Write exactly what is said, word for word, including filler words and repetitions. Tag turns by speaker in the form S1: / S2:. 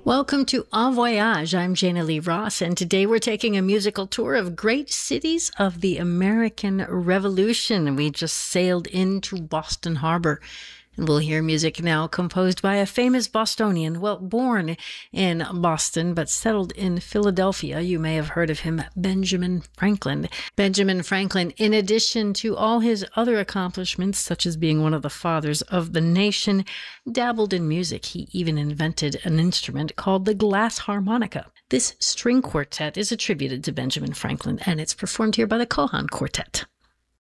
S1: Welcome to En Voyage. I'm Jana Lee Ross, and today we're taking a musical tour of great cities of the American Revolution. We just sailed into Boston Harbor, and we'll hear music now composed by a famous Bostonian, well, born in Boston, but settled in Philadelphia. You may have heard of him, Benjamin Franklin. Benjamin Franklin, in addition to all his other accomplishments, such as being one of the fathers of the nation, dabbled in music. He even invented an instrument called the glass harmonica. This string quartet is attributed to Benjamin Franklin, and it's performed here by the Cohan Quartet.